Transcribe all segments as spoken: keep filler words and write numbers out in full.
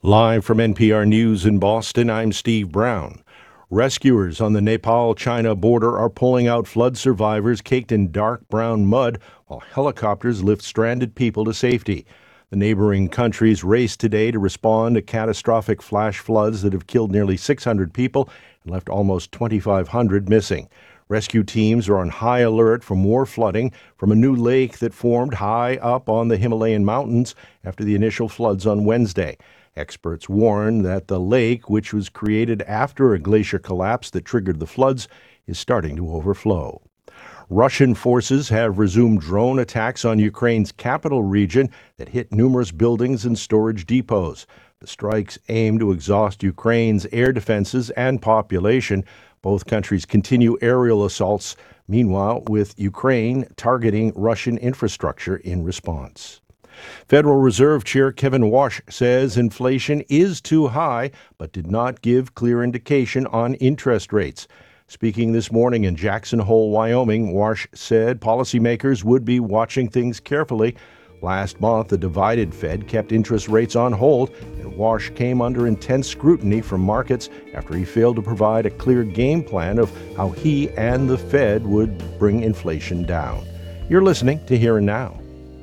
Live from N P R News in Boston, I'm Steve Brown. Rescuers on the Nepal-China border are pulling out flood survivors caked in dark brown mud while helicopters lift stranded people to safety. The neighboring countries race today to respond to catastrophic flash floods that have killed nearly six hundred people and left almost twenty-five hundred missing. Rescue teams are on high alert for more flooding from a new lake that formed high up on the Himalayan mountains after the initial floods on Wednesday. Experts warn that the lake, which was created after a glacier collapse that triggered the floods, is starting to overflow. Russian forces have resumed drone attacks on Ukraine's capital region that hit numerous buildings and storage depots. The strikes aim to exhaust Ukraine's air defenses and population. Both countries continue aerial assaults, meanwhile, with Ukraine targeting Russian infrastructure in response. Federal Reserve Chair Kevin Warsh says inflation is too high, but did not give clear indication on interest rates. Speaking this morning in Jackson Hole, Wyoming, Warsh said policymakers would be watching things carefully. Last month, the divided Fed kept interest rates on hold, and Warsh came under intense scrutiny from markets after he failed to provide a clear game plan of how he and the Fed would bring inflation down. You're listening to Here and Now.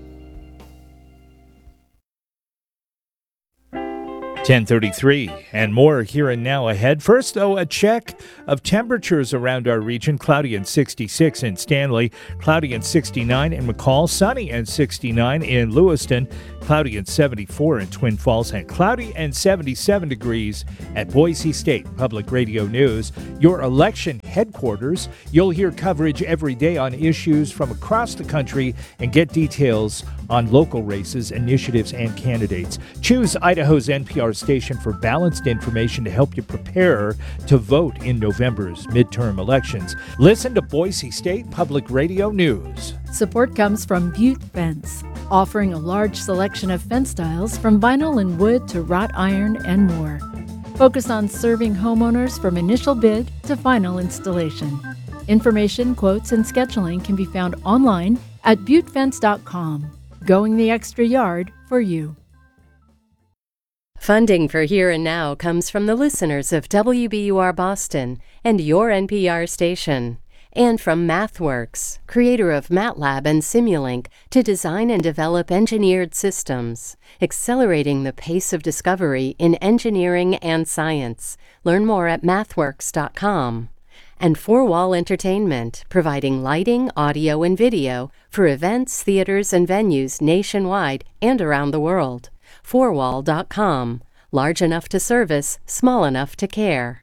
ten thirty-three and more Here and Now ahead. First, though, a check of temperatures around our region. Cloudy and sixty-six in Stanley, cloudy and sixty-nine in McCall, sunny and sixty-nine in Lewiston, cloudy and seventy-four in Twin Falls, and cloudy and seventy-seven degrees at Boise State Public Radio News, your election headquarters. You'll hear coverage every day on issues from across the country and get details on local races, initiatives, and candidates. Choose Idaho's N P R station for balanced information to help you prepare to vote in November's midterm elections. Listen to Boise State Public Radio News. Support comes from Butte Fence, offering a large selection of fence styles from vinyl and wood to wrought iron and more. Focus on serving homeowners from initial bid to final installation. Information, quotes, and scheduling can be found online at butte fence dot com. Going the extra yard for you. Funding for Here and Now comes from the listeners of W B U R Boston and your N P R station, and from MathWorks, creator of MATLAB and Simulink, to design and develop engineered systems, accelerating the pace of discovery in engineering and science. Learn more at mathworks dot com. And Four Wall Entertainment, providing lighting, audio, and video for events, theaters, and venues nationwide and around the world. four wall dot com. Large enough to service, small enough to care.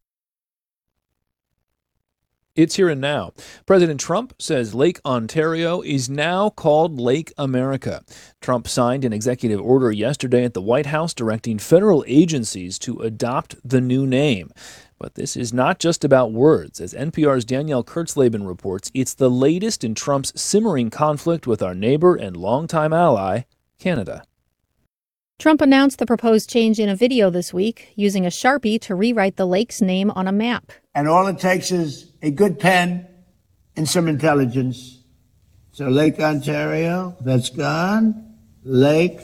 It's Here and Now. President Trump says Lake Ontario is now called Lake America. Trump signed an executive order yesterday at the White House directing federal agencies to adopt the new name. But this is not just about words. As N P R's Danielle Kurtzleben reports, it's the latest in Trump's simmering conflict with our neighbor and longtime ally, Canada. Trump announced the proposed change in a video this week, using a Sharpie to rewrite the lake's name on a map. And all it takes is a good pen and some intelligence. So Lake Ontario, that's gone. Lake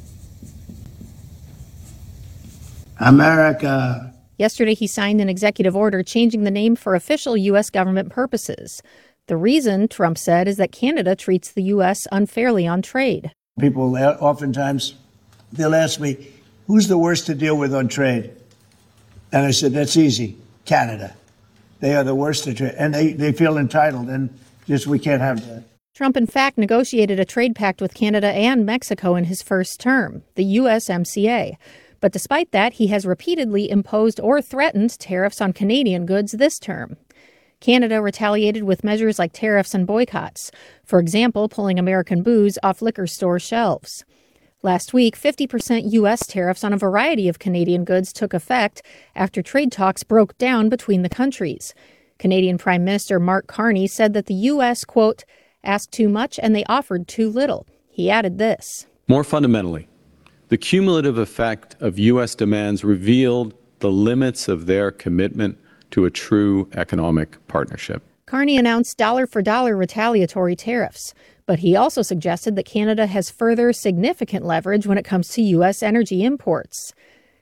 America. Yesterday, he signed an executive order changing the name for official U S government purposes. The reason, Trump said, is that Canada treats the U S unfairly on trade. People oftentimes, they'll ask me, who's the worst to deal with on trade? And I said, that's easy, Canada. They are the worst to trade, and they, they feel entitled, and just we can't have that. Trump, in fact, negotiated a trade pact with Canada and Mexico in his first term, the U S M C A. But despite that, he has repeatedly imposed or threatened tariffs on Canadian goods this term. Canada retaliated with measures like tariffs and boycotts, for example, pulling American booze off liquor store shelves. Last week, fifty percent U S tariffs on a variety of Canadian goods took effect after trade talks broke down between the countries. Canadian Prime Minister Mark Carney said that the U S, quote, asked too much and they offered too little. He added this. More fundamentally, the cumulative effect of U S demands revealed the limits of their commitment to a true economic partnership. Carney announced dollar-for-dollar retaliatory tariffs, but he also suggested that Canada has further significant leverage when it comes to U S energy imports.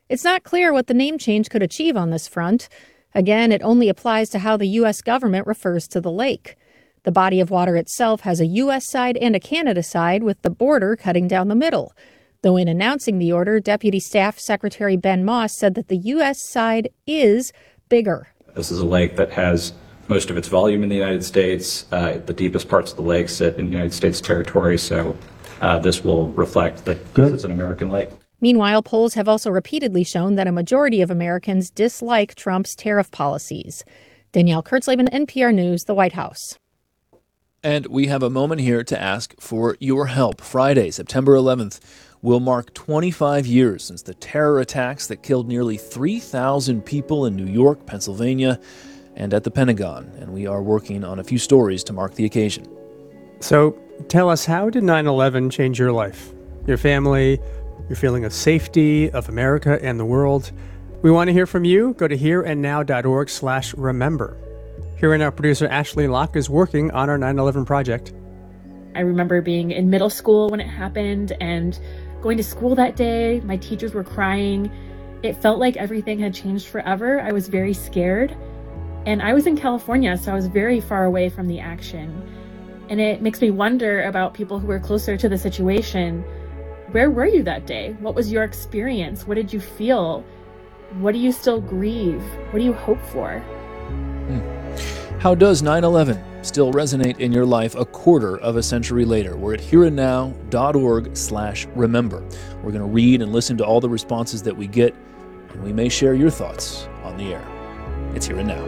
It's not clear what the name change could achieve on this front. Again, it only applies to how the U S government refers to the lake. The body of water itself has a U S side and a Canada side, with the border cutting down the middle. Though in announcing the order, Deputy Staff Secretary Ben Moss said that the U S side is bigger. This is a lake that has most of its volume in the United States. Uh, the deepest parts of the lake sit in United States territory, so uh, this will reflect that this is an American lake. Meanwhile, polls have also repeatedly shown that a majority of Americans dislike Trump's tariff policies. Danielle Kurtzleben, N P R News, the White House. And we have a moment here to ask for your help. Friday, September eleventh, will mark twenty-five years since the terror attacks that killed nearly three thousand people in New York, Pennsylvania, and at the Pentagon. And we are working on a few stories to mark the occasion. So tell us, how did nine eleven change your life, your family, your feeling of safety, of America and the world? We want to hear from you. Go to hereandnow.org slash remember. Here and Now producer Ashley Locke is working on our nine eleven project. I remember being in middle school when it happened and going to school that day. My teachers were crying. It felt like everything had changed forever. I was very scared. And I was in California, so I was very far away from the action. And it makes me wonder about people who were closer to the situation. Where were you that day? What was your experience? What did you feel? What do you still grieve? What do you hope for? Hmm. How does nine eleven still resonate in your life a quarter of a century later? We're at hereandnow.org slash remember. We're going to read and listen to all the responses that we get, and we may share your thoughts on the air. It's Here and Now.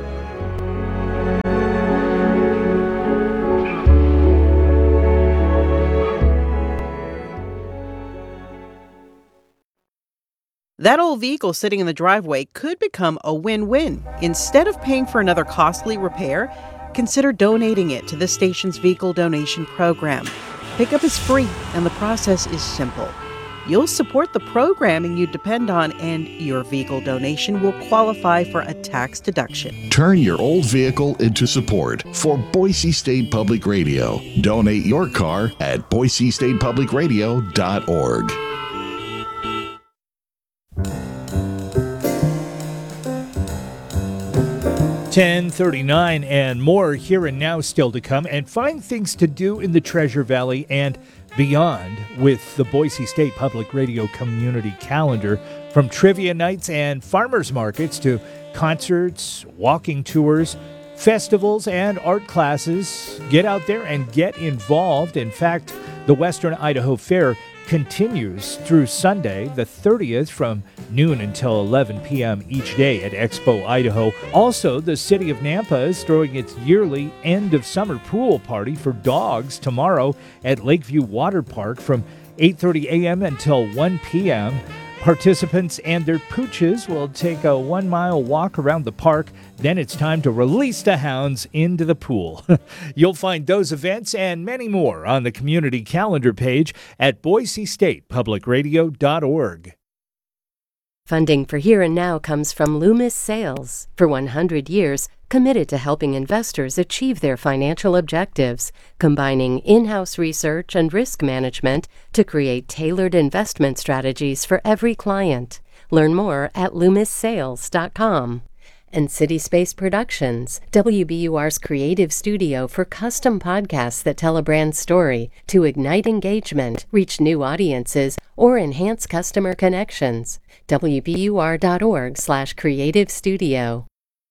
That old vehicle sitting in the driveway could become a win-win. Instead of paying for another costly repair, consider donating it to the station's vehicle donation program. Pickup is free, and the process is simple. You'll support the programming you depend on, and your vehicle donation will qualify for a tax deduction. Turn your old vehicle into support for Boise State Public Radio. Donate your car at boise state public radio dot org. ten thirty-nine and more Here and Now still to come, and find things to do in the Treasure Valley and beyond with the Boise State Public Radio Community Calendar. From trivia nights and farmers markets to concerts, walking tours, festivals, and art classes. Get out there and get involved. In fact, the Western Idaho Fair continues through Sunday, the thirtieth, from noon until eleven p.m. each day at Expo Idaho. Also, the city of Nampa is throwing its yearly end-of-summer pool party for dogs tomorrow at Lakeview Water Park from eight thirty a.m. until one p.m. Participants and their pooches will take a one-mile walk around the park. Then it's time to release the hounds into the pool. You'll find those events and many more on the community calendar page at boise state public radio dot org. Funding for Here and Now comes from Loomis Sales. For one hundred years, committed to helping investors achieve their financial objectives, combining in-house research and risk management to create tailored investment strategies for every client. Learn more at loomis sales dot com. And City Space Productions, W B U R's creative studio for custom podcasts that tell a brand story to ignite engagement, reach new audiences, or enhance customer connections. W B U R dot org slash creative studio.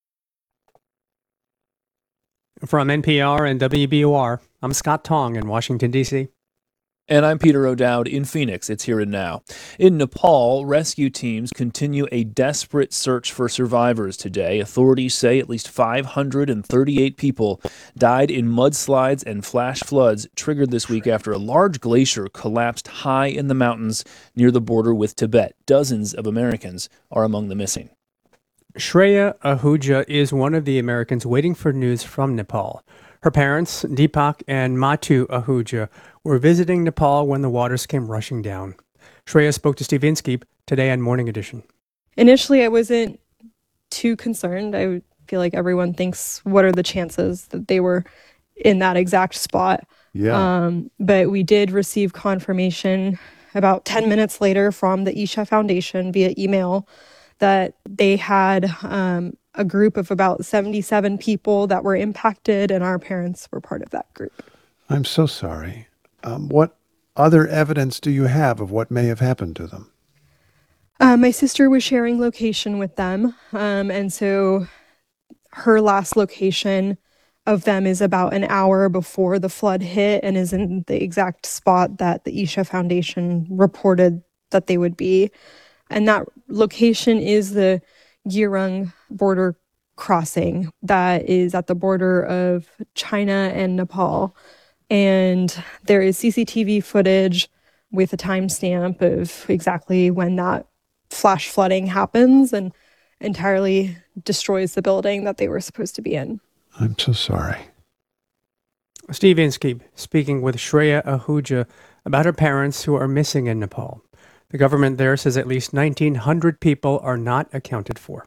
From N P R and W B U R, I'm Scott Tong in Washington, D C And I'm Peter O'Dowd in Phoenix. It's Here and Now. In Nepal, rescue teams continue a desperate search for survivors today. Authorities say at least five hundred thirty-eight people died in mudslides and flash floods triggered this week after a large glacier collapsed high in the mountains near the border with Tibet. Dozens of Americans are among the missing. Shreya Ahuja is one of the Americans waiting for news from Nepal. Her parents, Deepak and Matu Ahuja, were visiting Nepal when the waters came rushing down. Shreya spoke to Steve Inskeep today on Morning Edition. Initially, I wasn't too concerned. I feel like everyone thinks, what are the chances that they were in that exact spot? Yeah. Um, but we did receive confirmation about ten minutes later from the Isha Foundation via email that they had um, a group of about seventy-seven people that were impacted, and our parents were part of that group. I'm so sorry. Um, what other evidence do you have of what may have happened to them? Uh, my sister was sharing location with them, um, and so her last location of them is about an hour before the flood hit and is in the exact spot that the Isha Foundation reported that they would be. And that location is the Girung border crossing that is at the border of China and Nepal. And there is C C T V footage with a timestamp of exactly when that flash flooding happens and entirely destroys the building that they were supposed to be in. I'm so sorry. Steve Inskeep speaking with Shreya Ahuja about her parents who are missing in Nepal. The government there says at least nineteen hundred people are not accounted for.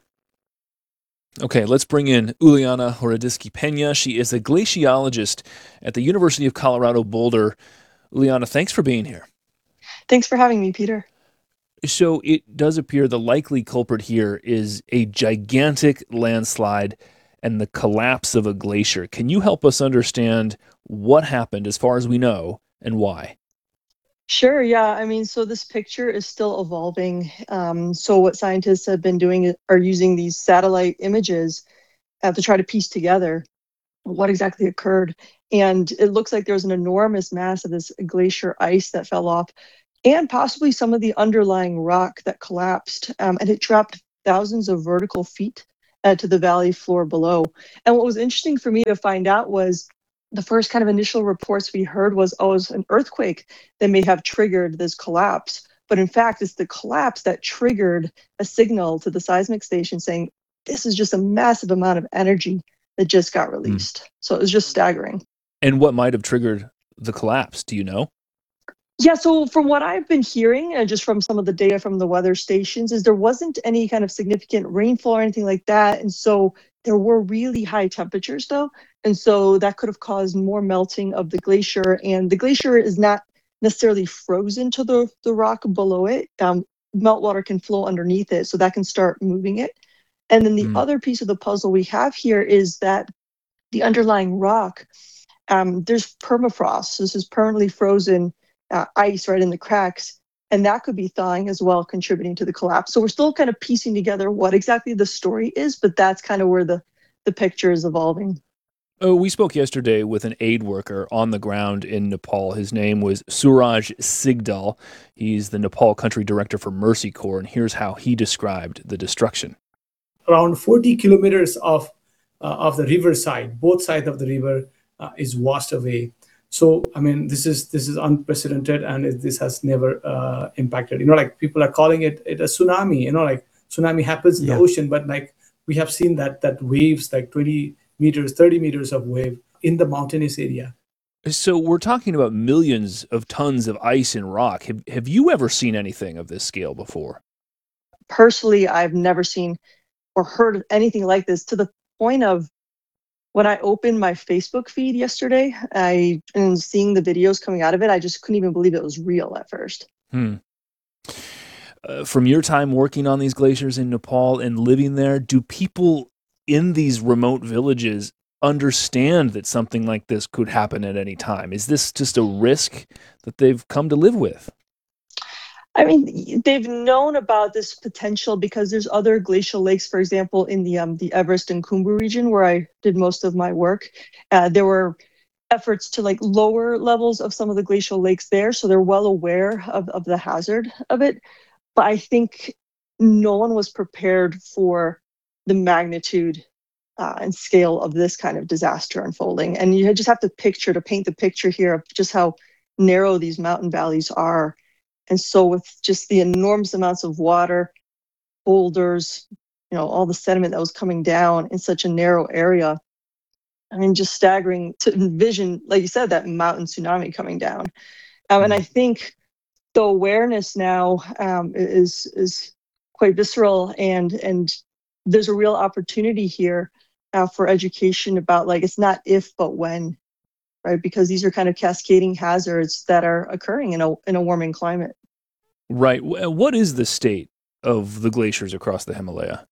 Okay, let's bring in Uliana Horodisky-Pena. She is a glaciologist at the University of Colorado Boulder. Uliana, thanks for being here. Thanks for having me, Peter. So it does appear the likely culprit here is a gigantic landslide and the collapse of a glacier. Can you help us understand what happened as far as we know and why? Sure, yeah. I mean, so this picture is still evolving. Um, so what scientists have been doing are using these satellite images uh, to try to piece together what exactly occurred. And it looks like there's an enormous mass of this glacier ice that fell off, and possibly some of the underlying rock that collapsed, um, and it dropped thousands of vertical feet uh, to the valley floor below. And what was interesting for me to find out was the first kind of initial reports we heard was, oh, it was an earthquake that may have triggered this collapse. But in fact, it's the collapse that triggered a signal to the seismic station saying, this is just a massive amount of energy that just got released. Mm. So it was just staggering. And what might have triggered the collapse? Do you know? Yeah, so from what I've been hearing, and just from some of the data from the weather stations, is there wasn't any kind of significant rainfall or anything like that. And so there were really high temperatures, though. And so that could have caused more melting of the glacier. And the glacier is not necessarily frozen to the, the rock below it. Um, meltwater can flow underneath it, so that can start moving it. And then the mm. other piece of the puzzle we have here is that the underlying rock, um, there's permafrost. So this is permanently frozen Uh, ice right in the cracks, and that could be thawing as well, contributing to the collapse. So we're still kind of piecing together what exactly the story is, but that's kind of where the, the picture is evolving. Oh, we spoke yesterday with an aid worker on the ground in Nepal. His name was Suraj Sigdal. He's the Nepal country director for Mercy Corps, and here's how he described the destruction. Around forty kilometers of, uh, of the riverside, both sides of the river, uh, is washed away. So, I mean, this is this is unprecedented, and it, this has never uh, impacted. You know, like people are calling it, it a tsunami. You know, like tsunami happens in yeah. the ocean, but like we have seen that that waves, like twenty meters, thirty meters of wave in the mountainous area. So we're talking about millions of tons of ice and rock. Have, have you ever seen anything of this scale before? Personally, I've never seen or heard of anything like this, to the point of when I opened my Facebook feed yesterday, I and seeing the videos coming out of it, I just couldn't even believe it was real at first. Hmm. Uh, from your time working on these glaciers in Nepal and living there, do people in these remote villages understand that something like this could happen at any time? Is this just a risk that they've come to live with? I mean, they've known about this potential because there's other glacial lakes, for example, in the um, the Everest and Khumbu region where I did most of my work. Uh, there were efforts to like lower levels of some of the glacial lakes there, so they're well aware of, of the hazard of it. But I think no one was prepared for the magnitude uh, and scale of this kind of disaster unfolding. And you just have to picture, to paint the picture here of just how narrow these mountain valleys are. And so with just the enormous amounts of water, boulders, you know, all the sediment that was coming down in such a narrow area, I mean, just staggering to envision, like you said, that mountain tsunami coming down. Um, and I think the awareness now um, is is quite visceral, and and there's a real opportunity here uh, for education about, like, it's not if but when. Right, because these are kind of cascading hazards that are occurring in a in a warming climate. Right. What is the state of the glaciers across the Himalaya?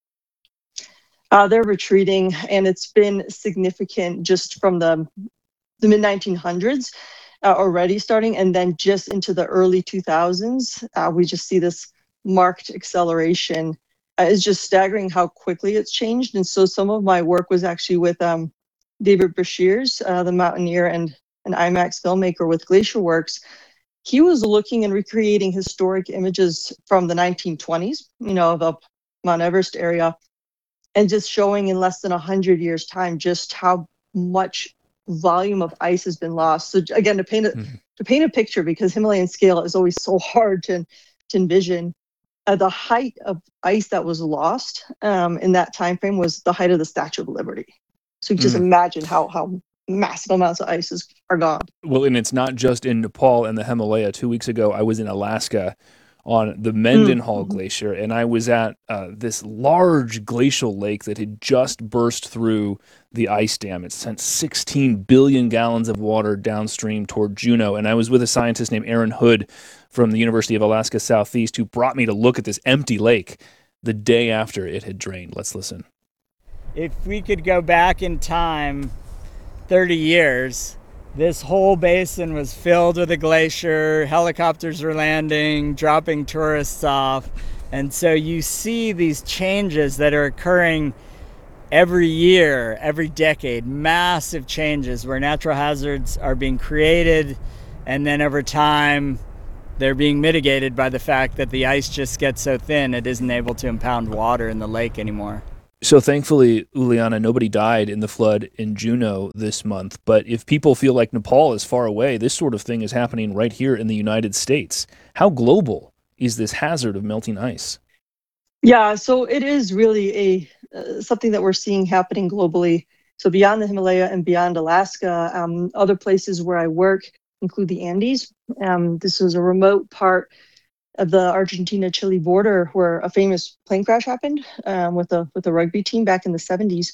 Uh, they're retreating, and it's been significant just from the the mid nineteen hundreds uh, already starting, and then just into the early two thousands, uh, we just see this marked acceleration. Uh, it's just staggering how quickly it's changed. And so some of my work was actually with um, David Brashears, uh, the mountaineer and an IMAX filmmaker with Glacier Works. He was looking and recreating historic images from the nineteen twenties, you know, of the Mount Everest area, and just showing in less than one hundred years' time just how much volume of ice has been lost. So again, to paint a, mm-hmm. to paint a picture, because Himalayan scale is always so hard to, to envision, uh, the height of ice that was lost um, in that time frame was the height of the Statue of Liberty. So you just mm. imagine how how massive amounts of ice is, are gone. Well, and it's not just in Nepal and the Himalaya. Two weeks ago, I was in Alaska on the Mendenhall mm-hmm. Glacier, and I was at uh, this large glacial lake that had just burst through the ice dam. It sent sixteen billion gallons of water downstream toward Juneau, and I was with a scientist named Aaron Hood from the University of Alaska Southeast who brought me to look at this empty lake the day after it had drained. Let's listen. If we could go back in time thirty years, this whole basin was filled with a glacier, helicopters were landing, dropping tourists off. And so you see these changes that are occurring every year, every decade, massive changes where natural hazards are being created, and then over time they're being mitigated by the fact that the ice just gets so thin it isn't able to impound water in the lake anymore. So thankfully, Uliana, nobody died in the flood in Juneau this month. But if people feel like Nepal is far away, this sort of thing is happening right here in the United States. How global is this hazard of melting ice? Yeah, so it is really a uh, something that we're seeing happening globally. So beyond the Himalaya and beyond Alaska, um, other places where I work include the Andes. Um, this is a remote part of the Argentina-Chile border where a famous plane crash happened um, with a with a rugby team back in the seventies.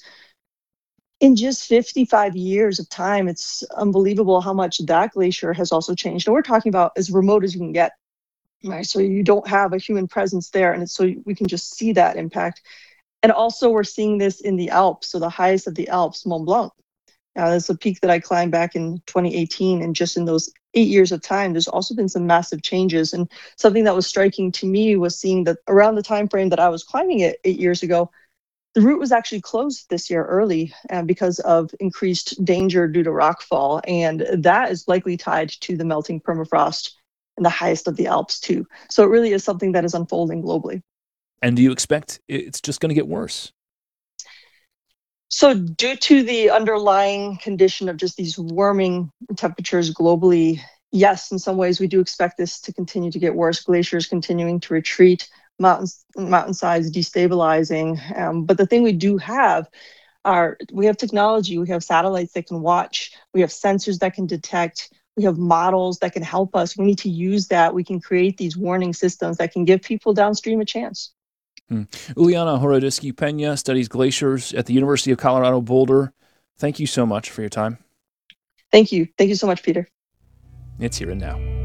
In just fifty-five years of time, it's unbelievable how much that glacier has also changed. And we're talking about as remote as you can get, right? So you don't have a human presence there, and it's, so we can just see that impact. And also we're seeing this in the Alps, so the highest of the Alps, Mont Blanc. Uh, that's a peak that I climbed back in twenty eighteen, and just in those eight years of time, there's also been some massive changes. And something that was striking to me was seeing that around the time frame that I was climbing it eight years ago, the route was actually closed this year early uh, because of increased danger due to rockfall, and that is likely tied to the melting permafrost in the highest of the Alps too. So it really is something that is unfolding globally. And do you expect it's just going to get worse? So due to the underlying condition of just these warming temperatures globally, yes, in some ways we do expect this to continue to get worse. Glaciers continuing to retreat, mountains, mountainsides destabilizing. Um, but the thing we do have are, we have technology, we have satellites that can watch, we have sensors that can detect, we have models that can help us. We need to use that. We can create these warning systems that can give people downstream a chance. Hmm. Uliana Horodisky-Pena studies glaciers at the University of Colorado Boulder. Thank you so much for your time. Thank you. Thank you so much, Peter. It's Here and Now.